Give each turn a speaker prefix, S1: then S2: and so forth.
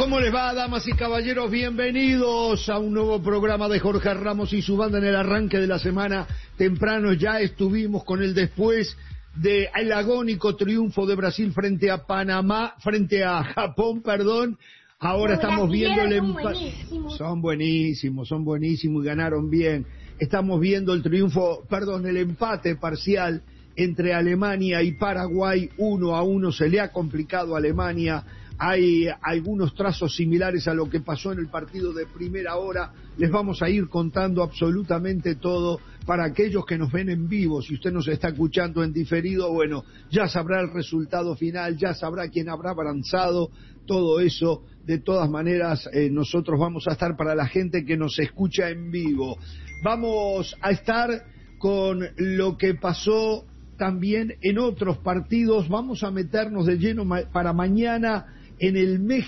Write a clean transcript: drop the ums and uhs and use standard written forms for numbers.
S1: ¿Cómo les va, damas y caballeros? Bienvenidos a un nuevo programa de Jorge Ramos y su banda en el arranque de la semana. Temprano ya estuvimos con el después del agónico triunfo de Brasil frente a Japón, perdón. Ahora estamos viendo el empate. Son buenísimos y ganaron bien. Estamos viendo el el empate parcial entre Alemania y Paraguay, 1-1. Se le ha complicado a Alemania. Hay algunos trazos similares a lo que pasó en el partido de primera hora. Les vamos a ir contando absolutamente todo para aquellos que nos ven en vivo. Si usted nos está escuchando en diferido, bueno, ya sabrá el resultado final, ya sabrá quién habrá avanzado, todo eso. De todas maneras, nosotros vamos a estar para la gente que nos escucha en vivo. Vamos a estar con lo que pasó también en otros partidos. Vamos a meternos de lleno para mañana en el México